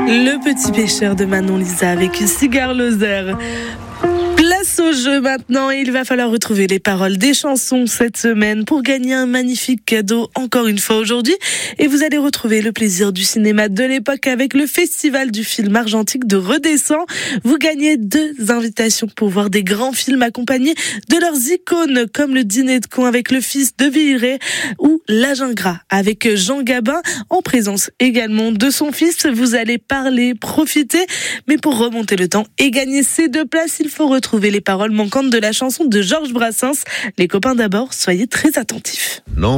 Le petit pêcheur de Manon Lisa avec une cigare Lozère. Place au jeu maintenant et il va falloir retrouver les paroles des chansons cette semaine pour gagner un magnifique cadeau encore une fois aujourd'hui. Et vous allez retrouver le plaisir du cinéma de l'époque avec le festival du film argentique de Redescend. Vous gagnez 2 invitations pour voir des grands films accompagnés de leurs icônes comme Le Dîner de cons avec le fils de Villeray ou L'Âge ingrat avec Jean Gabin en présence également de son fils. Vous allez parler, profiter, mais pour remonter le temps et gagner ces 2 places, il faut retrouver les paroles manquantes de la chanson de Georges Brassens. Les copains d'abord, soyez très attentifs. Non.